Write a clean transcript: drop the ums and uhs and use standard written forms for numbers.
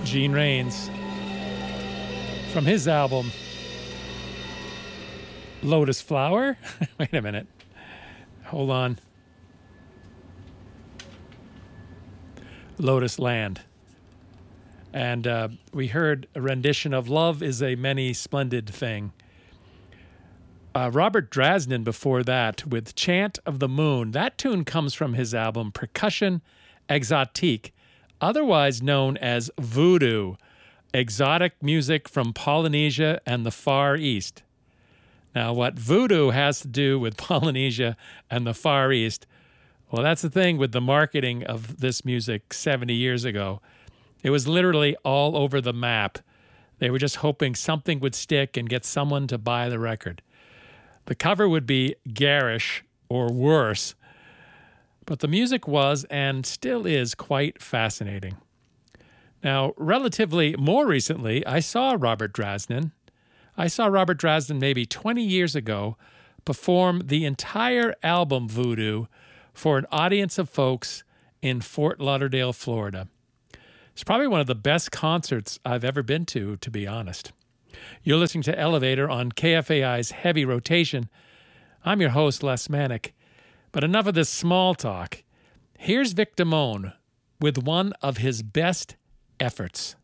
Gene Rains, from his album Lotus Flower. Wait a minute. Hold on. Lotus Land. And we heard a rendition of Love is a Many Splendid Thing. Robert Drasnin before that with Chant of the Moon. That tune comes from his album Percussion Exotique, otherwise known as Voodoo, exotic music from Polynesia and the Far East. Now, what voodoo has to do with Polynesia and the Far East, well, that's the thing with the marketing of this music 70 years ago. It was literally all over the map. They were just hoping something would stick and get someone to buy the record. The cover would be garish or worse, but the music was and still is quite fascinating. Now, relatively more recently, I saw Robert Drasnin maybe 20 years ago perform the entire album Voodoo for an audience of folks in Fort Lauderdale, Florida. It's probably one of the best concerts I've ever been to be honest. You're listening to Elevator on KFAI's Heavy Rotation. I'm your host, Les Manick. But enough of this small talk. Here's Vic Damone with one of his best efforts.